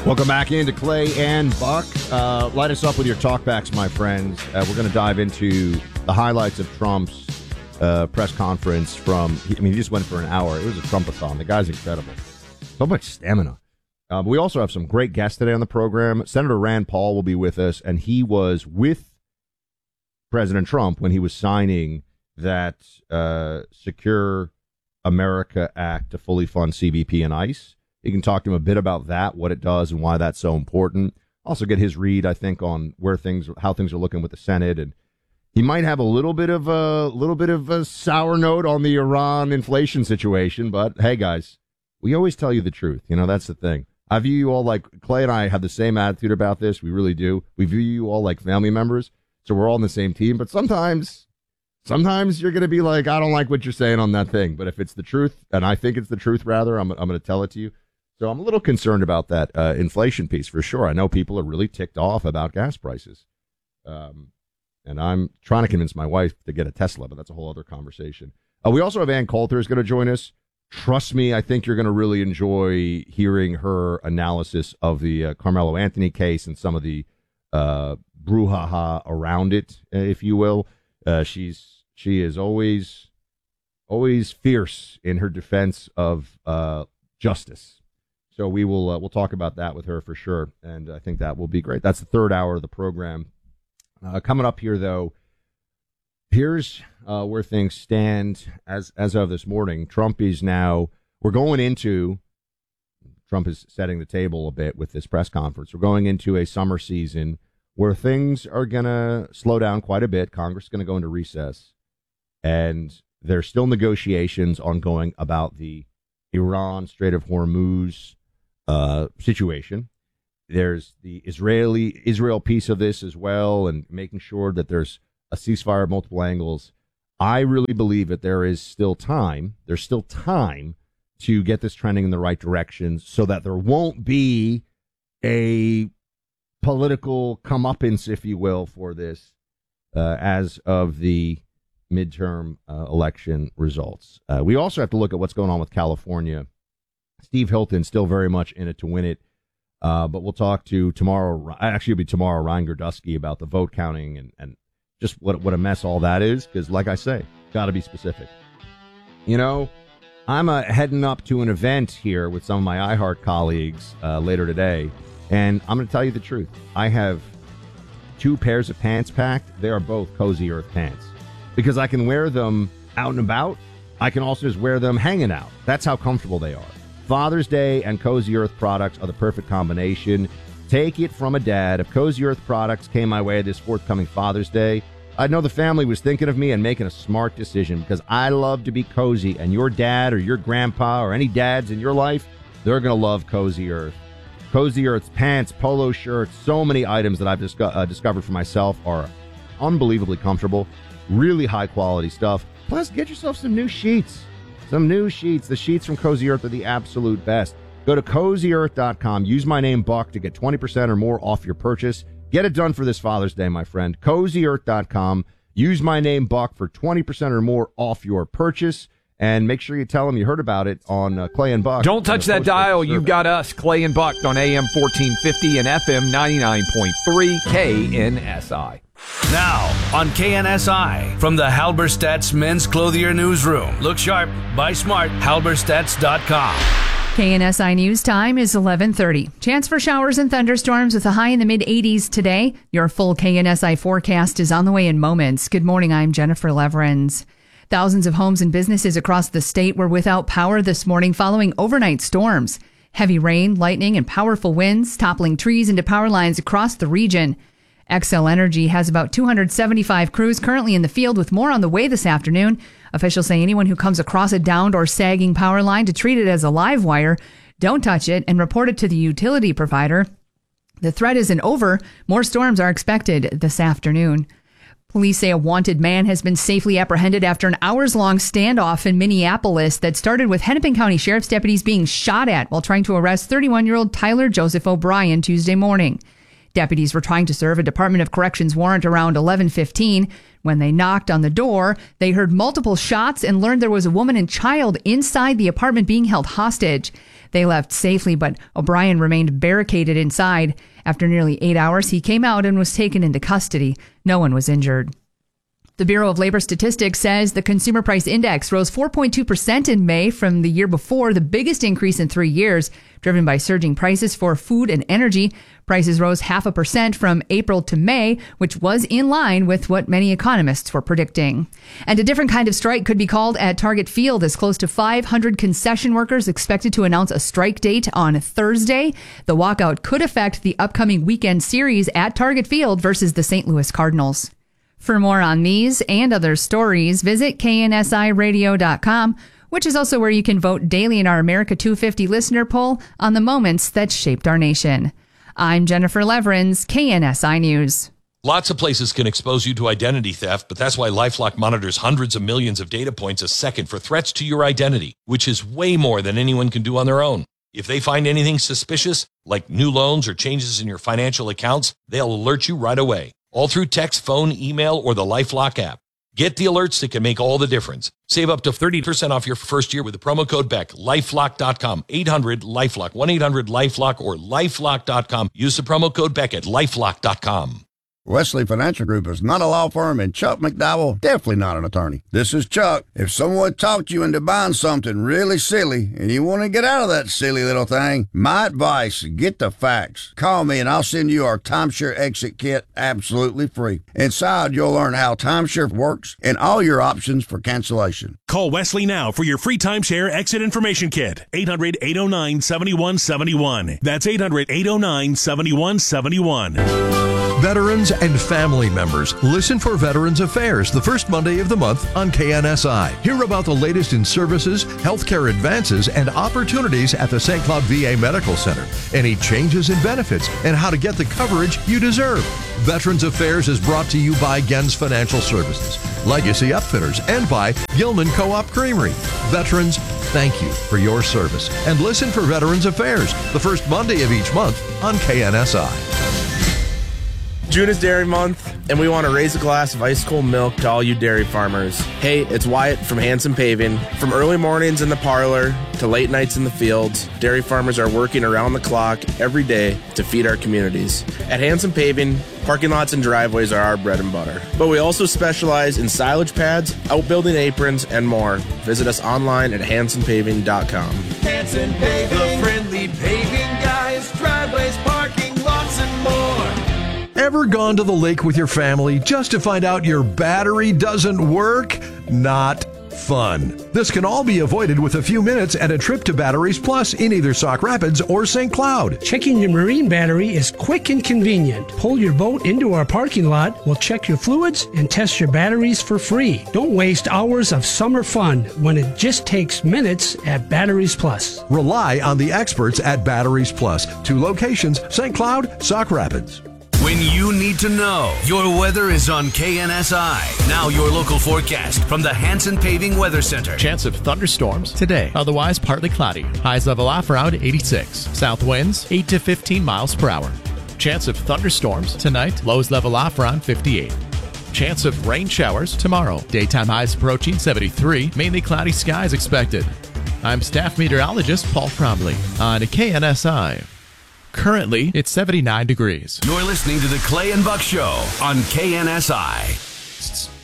Welcome back into Clay and Buck. Light us up with your talkbacks, my friends. We're going to dive into the highlights of Trump's press conference he just went for an hour. It was a Trumpathon. The guy's incredible. So much stamina. But we also have some great guests today on the program. Senator Rand Paul will be with us, and he was with President Trump when he was signing that Secure America Act to fully fund CBP and ICE. You can talk to him a bit about that, what it does, and why that's so important. Also get his read, I think, on how things are looking with the Senate, and he might have a little bit of a sour note on the Iran inflation situation. But hey, guys, we always tell you the truth. That's the thing. I view you all like Clay and I have the same attitude about this. We really do. We view you all like family members, so we're all on the same team. But sometimes you're going to be like, I don't like what you're saying on that thing. But if it's the truth, and I think it's the truth, rather, I'm going to tell it to you. So I'm a little concerned about that inflation piece for sure. I know people are really ticked off about gas prices. And I'm trying to convince my wife to get a Tesla, but that's a whole other conversation. We also have Ann Coulter is going to join us. Trust me, I think you're going to really enjoy hearing her analysis of the Carmelo Anthony case and some of the brouhaha around it, if you will. She is always fierce in her defense of justice. So we'll talk about that with her for sure, and I think that will be great. That's the third hour of the program. Coming up here, though, here's where things stand as of this morning. Trump is setting the table a bit with this press conference. We're going into a summer season where things are going to slow down quite a bit. Congress is going to go into recess, and there's still negotiations ongoing about the Iran Strait of Hormuz situation. There's the Israel piece of this as well, and making sure that there's a ceasefire at multiple angles. I really believe that there is still time. There's still time to get this trending in the right direction so that there won't be a political comeuppance, if you will, for this as of the midterm election results. We also have to look at what's going on with California. Steve Hilton still very much in it to win it. But we'll talk to tomorrow. Actually, it'll be tomorrow, Ryan Gerdusky, about the vote counting and just what a mess all that is. Because, like I say, got to be specific. I'm heading up to an event here with some of my iHeart colleagues later today, and I'm going to tell you the truth. I have 2 pairs of pants packed. They are both Cozy Earth pants because I can wear them out and about. I can also just wear them hanging out. That's how comfortable they are. Father's Day and Cozy Earth products are the perfect combination. Take it from a dad. If Cozy Earth products came my way this forthcoming Father's Day, I'd know the family was thinking of me and making a smart decision because I love to be cozy, and your dad or your grandpa or any dads in your life, they're going to love Cozy Earth. Cozy Earth's pants, polo shirts, so many items that I've discovered for myself are unbelievably comfortable, really high quality stuff. Plus, get yourself some new sheets. The sheets from Cozy Earth are the absolute best. Go to CozyEarth.com. Use my name, Buck, to get 20% or more off your purchase. Get it done for this Father's Day, my friend. CozyEarth.com. Use my name, Buck, for 20% or more off your purchase. And make sure you tell them you heard about it on Clay and Buck. Don't touch that dial. You've got us, Clay and Buck, on AM 1450 and FM 99.3 KNSI. Now on KNSI from the Halberstadt's Men's Clothier Newsroom. Look sharp, buy smart, halberstadts.com. KNSI News Time is 11:30. Chance for showers and thunderstorms with a high in the mid-80s today. Your full KNSI forecast is on the way in moments. Good morning, I'm Jennifer Leverins. Thousands of homes and businesses across the state were without power this morning following overnight storms. Heavy rain, lightning, and powerful winds toppling trees into power lines across the region. Xcel Energy has about 275 crews currently in the field with more on the way this afternoon. Officials say anyone who comes across a downed or sagging power line to treat it as a live wire, don't touch it and report it to the utility provider. The threat isn't over. More storms are expected this afternoon. Police say a wanted man has been safely apprehended after an hours-long standoff in Minneapolis that started with Hennepin County Sheriff's deputies being shot at while trying to arrest 31-year-old Tyler Joseph O'Brien Tuesday morning. Deputies were trying to serve a Department of Corrections warrant around 11:15. When they knocked on the door, they heard multiple shots and learned there was a woman and child inside the apartment being held hostage. They left safely, but O'Brien remained barricaded inside. After nearly 8 hours, he came out and was taken into custody. No one was injured. The Bureau of Labor Statistics says the Consumer Price Index rose 4.2% in May from the year before, the biggest increase in 3 years, driven by surging prices for food and energy. Prices rose 0.5% from April to May, which was in line with what many economists were predicting. And a different kind of strike could be called at Target Field, as close to 500 concession workers expected to announce a strike date on Thursday. The walkout could affect the upcoming weekend series at Target Field versus the St. Louis Cardinals. For more on these and other stories, visit KNSIRadio.com, which is also where you can vote daily in our America 250 listener poll on the moments that shaped our nation. I'm Jennifer Leverins, KNSI News. Lots of places can expose you to identity theft, but that's why LifeLock monitors hundreds of millions of data points a second for threats to your identity, which is way more than anyone can do on their own. If they find anything suspicious, like new loans or changes in your financial accounts, they'll alert you right away. All through text, phone, email, or the LifeLock app. Get the alerts that can make all the difference. Save up to 30% off your first year with the promo code BECK. LifeLock.com. 800-LifeLock. 1-800-LifeLock or LifeLock.com. Use the promo code BECK at LifeLock.com. Wesley Financial Group is not a law firm, and Chuck McDowell, definitely not an attorney. This is Chuck. If someone talked you into buying something really silly and you want to get out of that silly little thing, my advice, get the facts. Call me and I'll send you our timeshare exit kit absolutely free. Inside, you'll learn how timeshare works and all your options for cancellation. Call Wesley now for your free timeshare exit information kit. 800-809-7171. That's 800-809-7171. Veterans and family members, listen for Veterans Affairs the first Monday of the month on KNSI. Hear about the latest in services, healthcare advances, and opportunities at the St. Cloud VA Medical Center. Any changes in benefits and how to get the coverage you deserve. Veterans Affairs is brought to you by Gens Financial Services, Legacy Upfitters, and by Gilman Co-op Creamery. Veterans, thank you for your service. And listen for Veterans Affairs the first Monday of each month on KNSI. June is Dairy Month, and we want to raise a glass of ice cold milk to all you dairy farmers. Hey, it's Wyatt from Hanson Paving. From early mornings in the parlor to late nights in the fields, dairy farmers are working around the clock every day to feed our communities. At Hanson Paving, parking lots and driveways are our bread and butter. But we also specialize in silage pads, outbuilding aprons, and more. Visit us online at hansonpaving.com. Hanson Paving, the friendly paving guys, driveways, parking lots, and more. Ever gone to the lake with your family just to find out your battery doesn't work? Not fun. This can all be avoided with a few minutes and a trip to Batteries Plus in either Sauk Rapids or St. Cloud. Checking your marine battery is quick and convenient. Pull your boat into our parking lot, we'll check your fluids and test your batteries for free. Don't waste hours of summer fun when it just takes minutes at Batteries Plus. Rely on the experts at Batteries Plus. 2 locations, St. Cloud, Sauk Rapids. When you need to know, your weather is on KNSI. Now your local forecast from the Hanson Paving Weather Center. Chance of thunderstorms today. Otherwise partly cloudy. Highs level off around 86. South winds 8 to 15 miles per hour. Chance of thunderstorms tonight. Lows level off around 58. Chance of rain showers tomorrow. Daytime highs approaching 73. Mainly cloudy skies expected. I'm staff meteorologist Paul Cromley on KNSI. Currently, it's 79 degrees. You're listening to the Clay and Buck Show on KNSI.